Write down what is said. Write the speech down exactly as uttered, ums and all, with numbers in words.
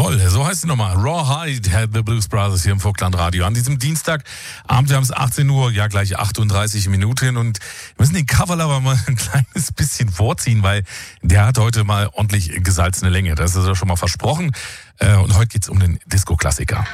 Jawohl, so heißt es nochmal. Rawhide, The Blues Brothers hier im Vogtland Radio. An diesem Dienstagabend, wir haben es achtzehn Uhr, ja gleich achtunddreißig Minuten und wir müssen den Coverlover mal ein kleines bisschen vorziehen, weil der hat heute mal ordentlich gesalzene Länge. Das ist ja schon mal versprochen. Und heute geht's um den Disco-Klassiker.